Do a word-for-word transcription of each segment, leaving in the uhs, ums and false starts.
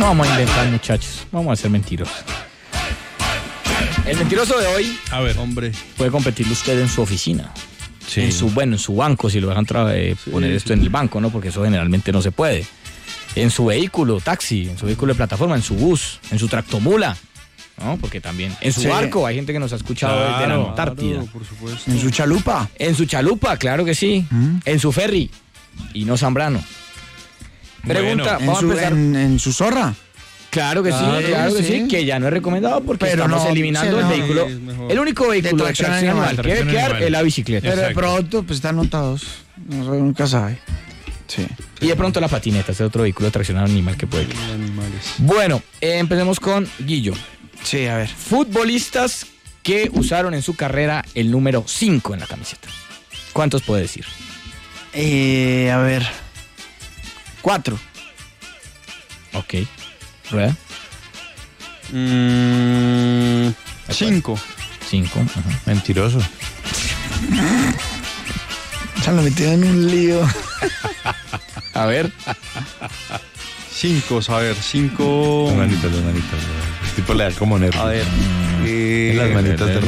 No vamos a inventar, muchachos. Vamos a ser mentirosos. El mentiroso de hoy, a ver, hombre, puede competir usted en su oficina. Sí. En su, bueno, en su banco, si lo dejan tra- eh, Sí, poner esto sí. en el banco, ¿no? Porque eso generalmente no se puede. En su vehículo, taxi, en su vehículo de plataforma, en su bus, en su tractomula, ¿no? Porque también, en su Sí. barco, hay gente que nos ha escuchado desde la Claro, Antártida. claro, por supuesto. En su chalupa. En su chalupa, claro que sí. Mm. En su ferry. Y no Zambrano. Pregunta, Bueno, En vamos su, a empezar. en, en su zorra. Claro que sí, Claro, claro que sí. sí. que ya no es recomendado porque Pero estamos no, eliminando sí, el no. vehículo. Sí, es mejor. El único vehículo de tracción tracción animal, animal que debe tracción quedar animal. es la bicicleta. Pero de Exacto. pronto, pues están anotados. No sé, nunca sabe. Sí. Y de pronto la patineta, ese es otro vehículo de tracción animal que puede quedar. Animales. Bueno, eh, empecemos con Guillo. Sí, a ver. Futbolistas que usaron en su carrera el número cinco en la camiseta. ¿Cuántos puede decir? Eh, a ver. Cuatro. Ok. ¿Rueda? Mm, cinco. Cinco. Ajá. Mentiroso. Se lo metido en un lío. A ver. Cinco, a ver, cinco. Las manitas, las manitas. El tipo le da como nervio. A ver. Eh, En las manitas de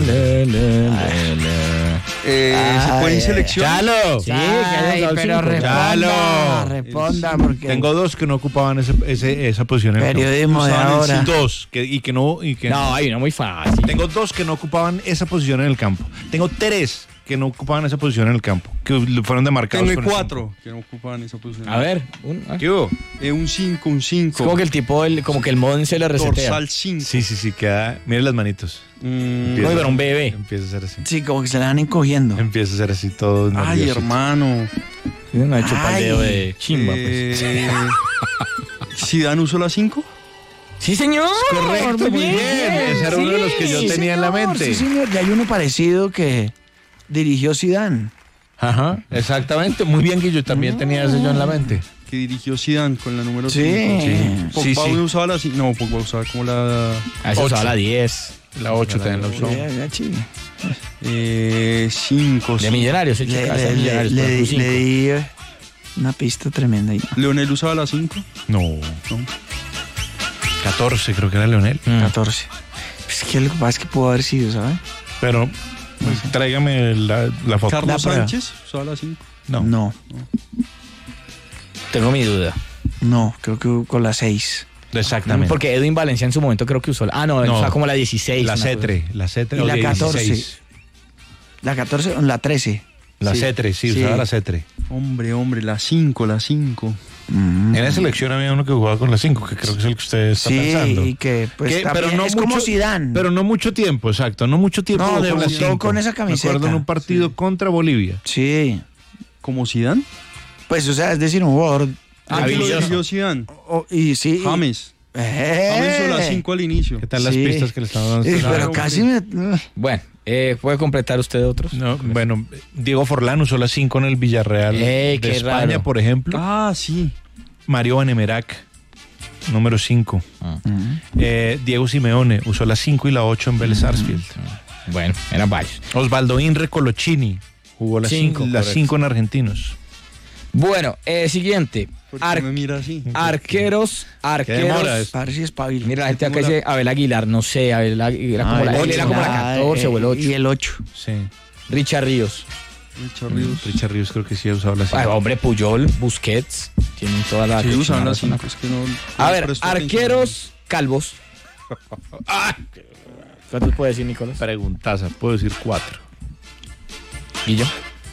eh, ¿Se puede en selección? ¡Chalo! Sí, Ay, que hayan pero dado cinco. responda, Chalo. responda, porque Tengo dos que no ocupaban ese, ese- esa posición en el campo. periodismo de Usaban el ahora. Dos, que, y que no... Y que No, hay una muy fácil. Tengo dos que no ocupaban esa posición en el campo. Tengo tres que no ocupaban esa posición en el campo, que fueron demarcados. Tengo con el cuatro que no ocupaban esa posición. A ver. Un, ah. cinco. ¿Qué hubo? Eh, un cinco, un Es cinco. como que el tipo, el, como que el modem se le resetea. Dorsal cinco. Sí, sí, sí, queda... Mire las manitos. Mm, Como si fuera un bebé. Empieza a ser así. Sí, como que se la van encogiendo. Empieza a ser así todo Ay, nerviosito. hermano. No ha hecho Ay. dedo de chimba, pues. Eh, ¿Zidane usó la cinco? Sí, señor. Correcto, muy bien. Ese era uno de los que yo Sí, tenía en la señor, mente. Sí, señor. Y hay uno parecido que dirigió Zidane. Ajá, exactamente. Muy bien, que yo también tenía ese yo en la mente. Que dirigió Zidane con la número Sí. cinco. Sí, Pogba sí. usaba la cinco. No, Pogba usaba como la A eso Ocho. usaba la diez. La ocho también la usó. Ya, ya, sí. eh, cinco. De Millonarios, hecho Le, casa de le- Millonarios. le- por le- Cruz cinco. le di eh, una pista tremenda ahí. Leonel usaba la cinco. No. No. catorce creo que era Leonel. Mm. catorce. Es que lo que pasa es que pudo haber sido, ¿sabes? Pero pues, tráigame la, la foto. Carlos La prueba. Sánchez usaba la cinco. No. No, Tengo mi duda. no, creo que con la seis. Exactamente. Porque Edwin Valencia en su momento creo que usó la... Ah, no, No. usaba como la dieciséis. la una Cetre. La Cetre. Y o la catorce. dieciséis. La catorce o la trece. La Sí. Cetre, sí, Sí. usaba la Cetre. Hombre, hombre, la cinco, la cinco. Mm. En la selección había uno que jugaba con la cinco, que creo que es el que usted está Sí, pensando. y que pues Que- también pero no es como mucho- Zidane. Pero no mucho tiempo, exacto. No mucho tiempo. No, jugó con la debutó cinco. con esa Me acuerdo camiseta. en un partido contra Bolivia. Sí. ¿Como Zidane? Pues, o sea, es decir, un jugador. Ah, que lo Maravilloso. dirigió Zidane. o- y sí. y- James. Eh. James usó la cinco al inicio. ¿Qué tal las Sí. pistas que le estamos dando? a Eh, usted? pero Claro, casi me. Bueno, eh, ¿puede completar usted otros? No, bueno, Diego Forlán usó la cinco en el Villarreal Ey, de qué España, raro. por ejemplo. Ah, sí. Mario Vanemerac, número cinco. Ah. Eh, Diego Simeone usó la cinco y la ocho en Vélez Sarsfield. Bueno, eran varios. Osvaldo Inre Colochini jugó la Cinco, cinco, la correcto. cinco en Argentinos. Bueno, eh, siguiente. ¿Por qué Ar- me mira así? arqueros, arqueros. demora? Parece espabila. Mira, la gente acá dice Abel Aguilar, no sé, Abel Aguilar, era como, Ah, la, el él ocho, era como la ah, catorce eh, o el ocho. Y el ocho. Sí. Richard Ríos. Richard Ríos. Richard Ríos creo que sí ha usado la cinco. Ah, hombre, Puyol, Busquets, tienen toda la... Sí, usaban la la cinco. Es que no. A no ver, presto atención. arqueros calvos. ¿Cuántos puede decir Nicolás? Preguntaza, puedo decir cuatro. Guillo.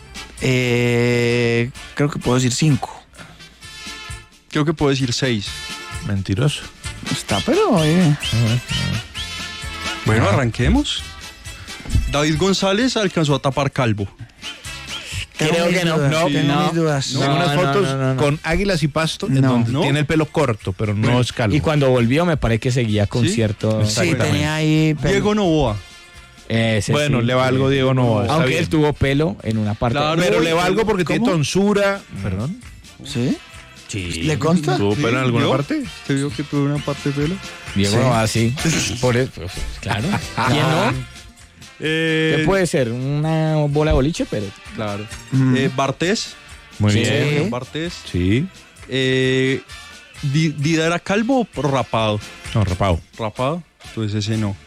Eh, creo que puedo decir cinco. Creo que puedo decir seis. Mentiroso. Está, pero. eh, Bueno, arranquemos. David González alcanzó a tapar calvo. tengo Creo mis que no, dudas, no, tengo no. mis dudas. Tengo No, unas no, fotos no, no, no. con águilas y pasto en No. donde ¿No? tiene el pelo corto, pero no es calvo. Y cuando volvió me parece que seguía con ¿Sí? cierto... Sí, Exactamente. tenía ahí. pero- Diego Novoa. Ese Bueno, sí. le valgo Diego Novoa. está Aunque bien. él tuvo pelo en una parte. Claro. Pero le valgo porque ¿Cómo? tiene tonsura. ¿Perdón? ¿Sí? Sí. ¿Le consta? ¿Tuvo pelo en alguna ¿Vio? parte? ¿Te vio que tuve una parte de pelo? Diego Sí. no va así. Por eso, pues, claro. ¿Quién no? Eh, ¿Qué puede ser? Una bola de boliche, pero... Claro. Mm. Eh, Bartés. Muy Sí. bien. Sergio Bartés. Sí. Eh, Di- ¿Dida era calvo o rapado? No, rapado. Rapado, entonces ese no.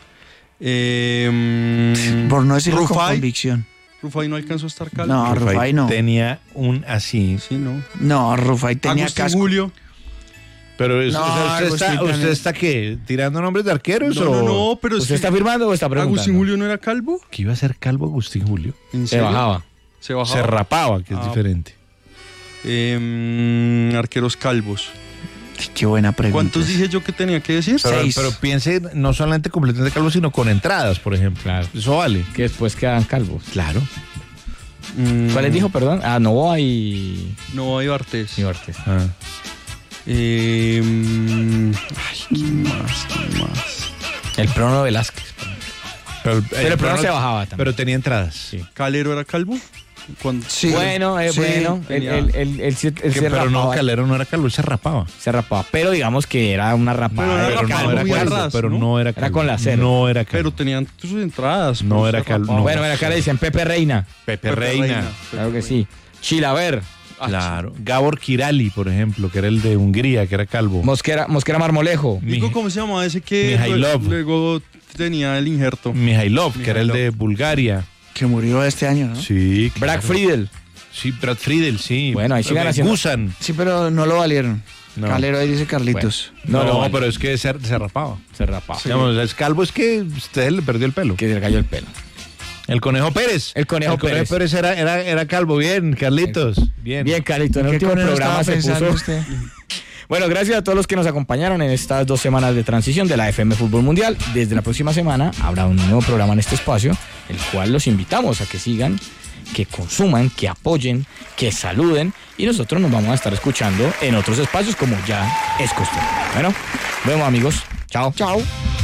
Eh, Por no decirlo con Rufai. convicción. Rufai no alcanzó a estar calvo. No, Rufai no. Tenía un así. Sí, no. No, Rufai tenía Agustín casco. Julio. Pero es- No, o sea, ¿usted, Agustín está, también. ¿usted está qué? ¿Tirando nombres de arqueros No, o...? no, no, pero ¿Usted sí. está firmando o está preguntando? ¿Agustín Julio no era calvo? ¿Que iba a ser calvo Agustín Julio? ¿En Se serio? bajaba. Se bajaba. Se rapaba, que es Ah. diferente. Eh, arqueros calvos. Qué buena pregunta. ¿Cuántos dije yo que tenía que decir? Pero, Seis. pero piense no solamente completamente calvo, sino con entradas, por ejemplo. Claro. Eso vale. Que después quedan calvos. Claro. Mm, ¿Cuáles dijo, perdón? Ah, Novoa y... No, hay Bartés. y Ortiz. Ah. Eh, ay, ¿quién más? ¿Quién más? El Prono Velázquez. Pero, Pero el Prono no- se bajaba también. Pero tenía entradas. Sí. ¿Calero era calvo? Cuando- Sí. Bueno, eh, Sí, bueno, él, tenía- él, él- él sí- él Que- se pero no, rapaba. Calero no era calvo, él se rapaba. Se rapaba. Pero digamos que era una rapada. Bueno, era de Pero no calvo, era muy calvo. arras, Pero ¿no? no era Era calvo. con la cero. No era calvo. Pero tenían sus entradas. No pues, era se calvo, rapaba. no. Bueno, bueno, acá le dicen Pepe Reina. Pepe, Pepe Reina. Reina. Claro que sí. Chilaver. Ah, Claro. Gabor Kirali, por ejemplo, que era el de Hungría, que era calvo. Mosquera, Mosquera Marmolejo. Digo, Mi- ¿cómo se llamaba ese que Mijailov. lue- luego tenía el injerto? Mijailov, que era el Mijailov. de Bulgaria. Que murió este año, ¿no? Sí. Brad claro. Friedel. Sí, Brad Friedel, sí. Bueno, ahí sigan Eh, haciendo- Gusan. Sí, pero no lo valieron. No. Calero ahí dice Carlitos. No, No, no, pero es que se, se rapaba. Se rapaba. Digamos, es calvo, es que usted le perdió el pelo. Que se le cayó el pelo. El Conejo Pérez. El Conejo Pérez. era, era, era calvo. Bien, Carlitos. Bien. Bien, Carito. En el ¿Qué último con él programa estaba se pensando puso... usted? Bueno, gracias a todos los que nos acompañaron en estas dos semanas de transición de la F M Fútbol Mundial. Desde la próxima semana habrá un nuevo programa en este espacio, el cual los invitamos a que sigan, que consuman, que apoyen, que saluden y nosotros nos vamos a estar escuchando en otros espacios como ya es costumbre. Bueno, nos vemos amigos. Chao. Chao.